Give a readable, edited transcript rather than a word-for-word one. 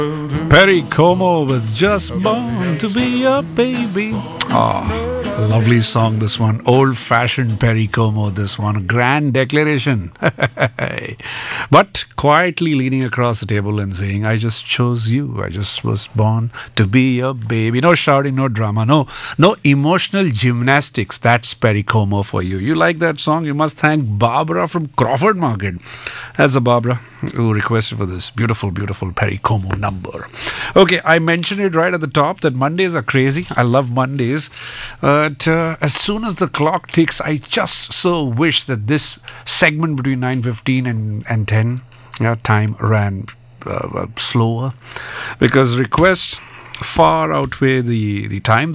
Perry Como with Just Born to Be a Baby. Oh, lovely song, this one. Old fashioned Perry Como, this one. A grand declaration. But quietly leaning across the table and saying, I just chose you. I just was born to be a baby. No shouting, no drama, no emotional gymnastics. That's Perry Como for you. You like that song? You must thank Barbara from Crawford Market. That's the Barbara who requested for this beautiful, beautiful Perry Como number. Okay, I mentioned it right at the top that Mondays are crazy. I love Mondays. But as soon as the clock ticks, I just so wish that this segment between 9:15 and 10, time ran slower, because requests far outweigh the time.